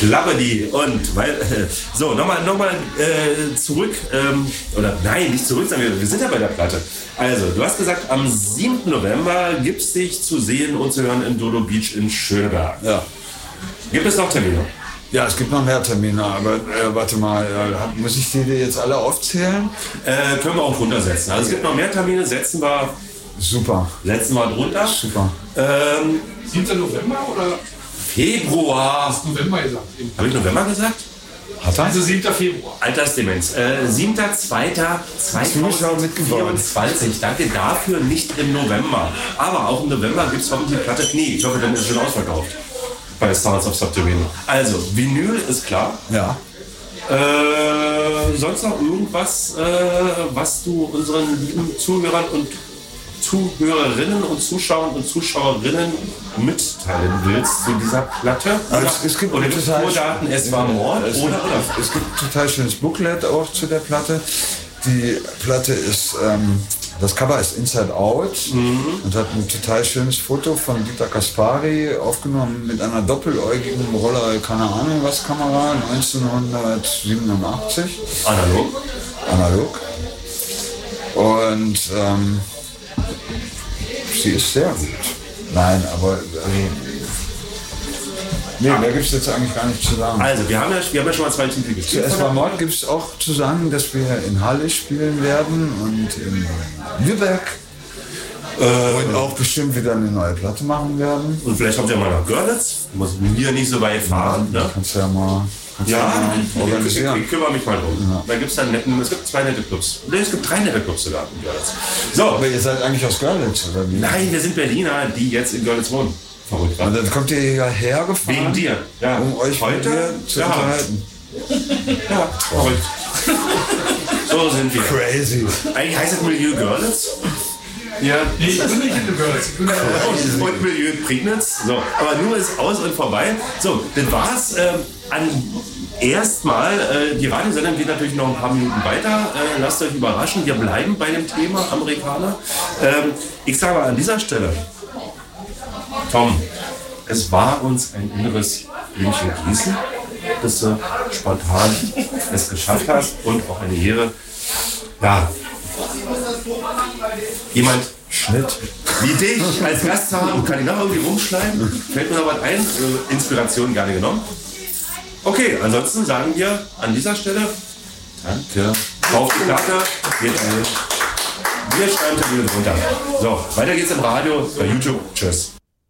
Klappe die und so, nochmal zurück, oder nein, nicht zurück, sondern wir sind ja bei der Platte. Also, du hast gesagt, am 7. November gibt es dich zu sehen und zu hören in Dodo Beach in Schöneberg. Ja. Gibt es noch Termine? Ja, es gibt noch mehr Termine, aber warte mal, muss ich die jetzt alle aufzählen? Können wir auch runtersetzen. Also es gibt noch mehr Termine, setzen wir drunter. Super. 7. November oder? Februar. Hast du November gesagt? Habe ich November gesagt? Hat er? Also 7. Februar. Altersdemenz. 7.2.2024. Danke dafür, nicht im November. Aber auch im November gibt es hoffentlich die Platte. Nee, ich hoffe, dann ist es schon ausverkauft. Bei Stars of Subterranean. Also, Vinyl ist klar. Ja. Sonst noch irgendwas, was du unseren lieben Zuhörern und Zuhörerinnen und Zuschauern und Zuschauerinnen mitteilen willst zu dieser Platte? Also es gibt oder Vordaten, es war Mord? Es gibt ein total schönes Booklet auch zu der Platte. Die Platte ist, das Cover ist Inside Out und hat ein total schönes Foto von Dieter Kaspari aufgenommen mit einer doppeläugigen Roller, keine Ahnung was, Kamera, 1987. Analog. Und sie ist sehr gut. Nein, aber mehr gibt es jetzt eigentlich gar nicht zu sagen. Also, wir haben ja schon mal 2 Titel gespielt. Zuerst mal Mord gibt es auch zu sagen, dass wir in Halle spielen werden und in Lübeck. Und auch bestimmt wieder eine neue Platte machen werden. Und vielleicht kommt ja mal nach Görlitz. Muss mir nicht so weit fahren. Ja, ne? Kannst ja mal organisieren. Ich kümmere mich mal drum. Ja. Da gibt's dann es gibt 2 nette Clubs. Es gibt 3 nette Clubs sogar in Görlitz. So. Aber ihr seid eigentlich aus Görlitz, oder wie? Nein, wir sind Berliner, die jetzt in Görlitz wohnen. Verrückt. Und dann kommt ihr hierher gefahren, wegen dir, ja. um euch heute zu unterhalten. Ja, verrückt. So sind wir. Crazy. Eigentlich heißt es Milieu Görlitz. Ja. Nee, ich bin nicht in Görlitz. Und Milieu Prignitz. So, aber nur ist aus und vorbei. So, das war's. Erstmal, die Radiosendung geht natürlich noch ein paar Minuten weiter. Lasst euch überraschen. Wir bleiben bei dem Thema Amerikaner. Ich sage mal an dieser Stelle, Tom, es war uns ein inneres Blümchen gießen, dass du spontan es geschafft hast und auch eine Ehre. Ja, jemand Schnitt wie dich als Gast zu haben, kann ich noch irgendwie rumschneiden? Fällt mir noch was ein? Inspiration gerne genommen. Okay, ansonsten sagen wir an dieser Stelle danke. Auf die Platte. Wir schreiben Termine runter. So, weiter geht's im Radio, bei YouTube. Tschüss.